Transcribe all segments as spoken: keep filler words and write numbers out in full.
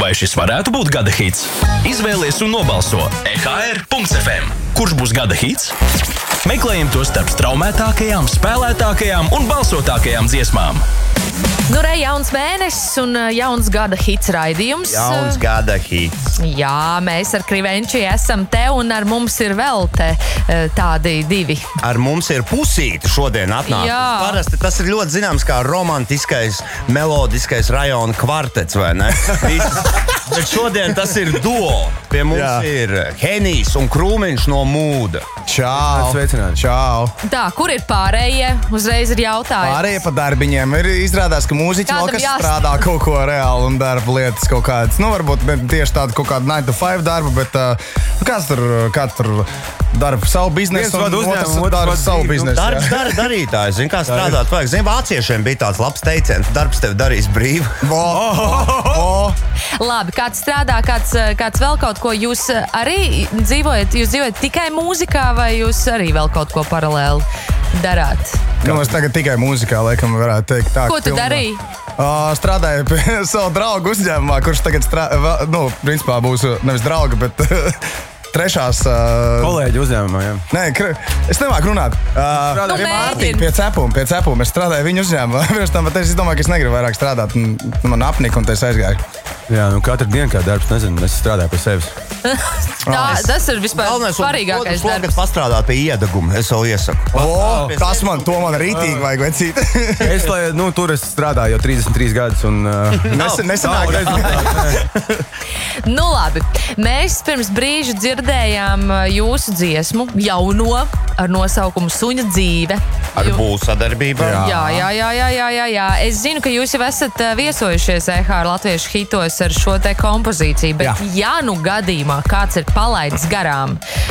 Vai šis varētu būt gada hits? Izvēlies un nobalso e ha er punkts ef em. Kurš būs gada hits? Meklējam to starp straumētākajām, spēlētākajām un balsotākajām dziesmām. Nu, re, jauns mēnesis un jauns gada hits raidījums. Jauns gada hits. Jā, mēs ar Krivenči esam te un ar mums ir vēl te tādi divi. Ar mums ir Pusīte šodien atnāk. Jā. Parasti tas ir ļoti zināms kā romantiskais, melodiskais rajona kvartets, vai ne? Bet šodien tas ir duo. Pie mums Jā. ir Henijs un Krūmiņš no Mūda. Čau! Sveicināti! Čau! Tā, kur ir pārējie? Uzreiz ir jautājums. Pārējie pa darbiņiem. Ir izrādās, ka mūziķi vēl kas jāst... strādā kaut ko reāli un darba lietas kaut kādas. Nu, varbūt tieši tāda kaut kāda nine to five darba, bet uh, kāds tur, kāds tur darba savu biznesu un otrs dara savu biznesu. Darbs dara darītājs. Zini, kā strādāt vajag. Zini, vāciešiem bija tāds labs teiciens. Darbs tev darīs brīvi. Oh, oh, oh. Labi, kāds strādā, kāds, kāds vēl kaut ko. Jūs arī dzīvojat, jūs dzīvojat tikai mūzikā vai jūs arī vēl kaut ko paralēli darāt? Nu, es tagad tikai mūzikā, laikam, varētu teikt tā. Ko tu pilnā. darīji? Uh, strādāju pie savu draugu uzņēmumā, kurš tagad strādā, nu, principā būs nevis drauga, bet trešās... Uh, Kolēģi uzņēmumā, jā. Nē, kr... es nemāku runāt. Uh, nu, pie Mārtiņa, pie cepuma, pie cepuma. Es strādāju viņu uzņēmumā. Bet es domāju, ka es negribu vairāk strādāt. Man apnika un te es aizgāju. Jā, nu katru dienu kā darbs, nezinu, es strādāju pie sevis. Tā, tas ir vispār svarīgākais darbs. Galvenais pastrādāt pie iedeguma, es jau iesaku. O, tas man, to man rītīgi vajag vecīt. Es, lai, nu, tur es strādāju jau trīsdesmit trīs gadus un... Uh, Nes, nesanāk. Nu labi, mēs pirms brīža dzirdējām jūsu dziesmu, jauno, ar nosaukumu Suņa dzīve. Ar būs sadarbībā. Jā, jā, jā, jā, jā, jā, jā. Es zinu, ka jūs jau esat viesojušies e ha er latviešu hitos ar šo te kompozīciju, bet jā, ja nu gadījumā kāds ir palaidis garām,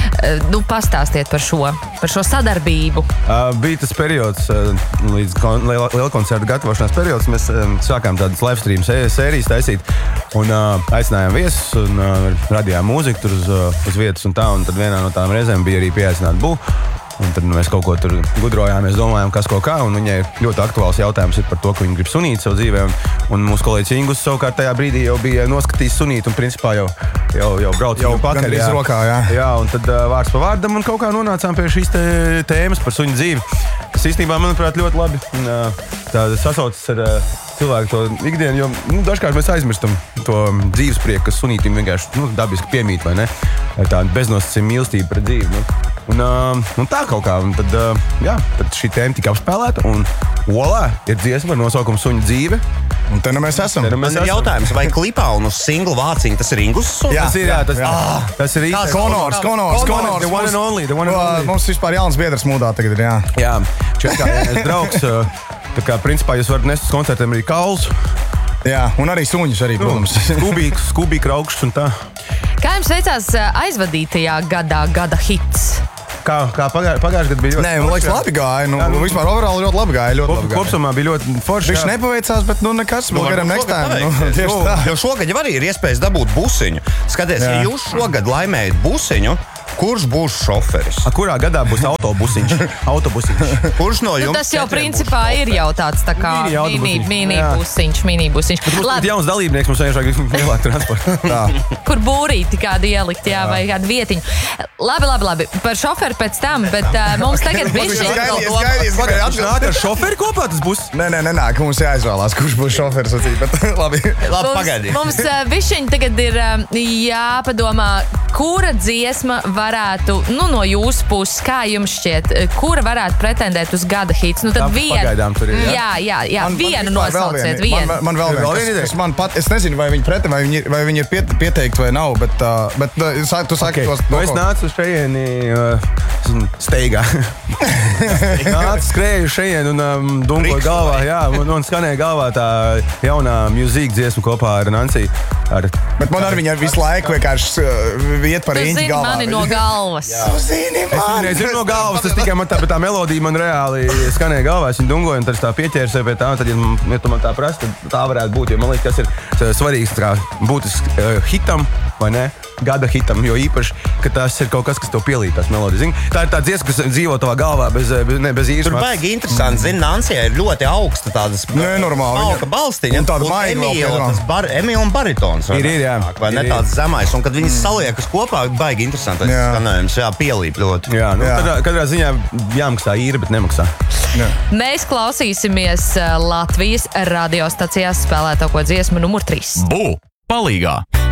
nu pastāstiet par šo, par šo sadarbību. Uh, bija tas periods, uh, līdz kon, liela, liela koncerta gatavošanās periods, mēs um, sākām tādas live stream sērijas taisīt un uh, aicinājām viesus un uh, radījām mūziku tur uz, uh, uz vietas un tā, un tad vienā no tām reizēm bija arī pieaicināta bū. Un tad mēs kaut ko tur gudrojāmies, domājām, kas ko kā, un viņai ļoti aktuāls jautājums ir par to, ka viņa grib sunīt savu dzīvē, un, un mūsu kolēģis Ingus savukārt tajā brīdī jau bija noskatījis sunīt, un principā jau, jau, jau brauc jau pakaļ. Jā, rokā, jā. jā, un tad uh, vārds pa vārdam, un kaut kā nonācām pie šīs te, tēmas par suņu dzīvi. Tas īstenībā, manuprāt, ļoti labi un, uh, tā sasaucas ar uh, cilvēku to ikdienu, jo nu, dažkārt mēs aizmirstam to dzīvesprieku, kas sunītim vienkārši nu, dabiski piemīt, vai ne? Tā beznosacījuma mīlestība pret dzīvi. Nu. Un, uh, un tā kaut kā, un tad, uh, jā, tad šī tēma tika apspēlēta, un olā ir dziesma ar nosaukumu Suņa dzīve. Un te nu mēs esam. Te nu mēs Man ir esam. jautājums, vai klipā un uz singla vāciņa tas ir Ingus? Jā, Tas ir, jā, tas, jā. tas ir īsti. Konors, Konors, Konors. The one and only, the one and Uh, only. Mums vispār jauns biedrs Mūdā tagad ir, jā. Jā, četrkārt draugs, uh, tā kā principā jūs varat nest uz koncertiem arī kaulus. Jā, un arī suņus arī, protams. Skubī, skubī kraukšs un tā. Kā jums veicās aizvadītajā gadā gada hits? Kā, kā pagā, pagājušajā gadā bija ļoti... Nē, man liekas, labi gāja. Nu, nu, vispār overall ļoti labi gāja. Ļoti Kop, labi gāja. kopsumā bija ļoti forši. Viņš nepaveicās, bet nu nekas. Vēl garam next time. Nu, tieši tā. Jo šogad jau arī ir iespējas dabūt busiņu. Skaties, Jā. ja jūs šogad laimējat busiņu, kurš būs šoferis? A, kurā gadā būs autobusiņš? autobusiņš. Kurš no Nu, jums? tas jau četriem principā būs ir jau tāds tā kā Mini mini, autobusiņš. mini Jā. busiņš, mini busiņš. Mums Labi, ir jauns dalībnieks, mums vienkārši ir lielāk transporta. Tā. kur būrīti kādu ielikt, jā, vai kādu vietiņu. Labi, labi, labi. Par šoferu pēc tam, bet uh, mums tagad Es bišķi... gaidīju, es gaidīju, es Pagaid, gaidīju. viņš nāk ar šoferi kopā, tas būs? Nē, nē, nē, nē, ka mums jāizvēlās, kurš būs šoferis. Acīt, bet labi. Labi, Mums, pagaidīt. mums uh, bišķiņi tagad ir um, jāpadomā, kura dziesma varētu, nu, no jūsu puses, kā jums šķiet, kura varētu pretendēt uz gada hits? Nu, tad Tā, vienu. pagaidām tur ir, jā? Jā, jā, jā, Man- man vienu vispār vēl nosauciet, viena- vienu. Man, man vēl Ir vēl viena, viena kas, ideja? kas man pat, es nezinu, vai viņi pretendē, vai viņi, ir- vai viņi ir piet, pieteikti vai nav, bet, uh, bet uh, sāk- tu saki Okay. tos... Nu, es nācu uz šejieni uh, steigā. nācu skrēju šejienu un um, dungoju Rikstoju. galvā, jā, un, un skanēja galvā tā jaunā mūzika dziesma kopā ar Nanciju. Ar, Bet man arī viņa visu laiku vienkārši uh, iet par Tu īņķi zini galvā. mani no galvas. Tu zini Es viņu nezinu no galvas, tas tikai man tā, bet tā melodija man reāli skanēja galvā. Es viņu dungoju, un tad es tā pieķēru sev pie tā, un tad, ja, man- ja tu man tā prasa, tad tā varētu būt. Jo man liekas, tas ir svarīgs kā būtisks uh, hitam, vai ne? gada hitam, jo īpaši, ka tas ir kaut kas, kas tev pielīt tās melodijas. Zini, tā ir tā dziesma, kas dzīvo tavā galvā bez, bez, ne, bez īres. Tur baigi interesanti, zini, Nancijai ir ļoti augsta tādas Nenormāli. balstiņa. Un tāda maiga vēl pie bar, Emīla un baritons. Ir, ir, jā. Vai Ir, ne ir. tāds zemais. Un kad viņas saliekas kopā, baigi interesanti. Jā. Skanējums, jā, pielīp ļoti. Jā, nu, Jā. katrā, katrā ziņā jāmaksā īri, bet nemaksā. Jā. Mēs klausīsimies uh, Latvijas radiostacijās spēlētāko dziesmu numur trīs. Bū palīgā!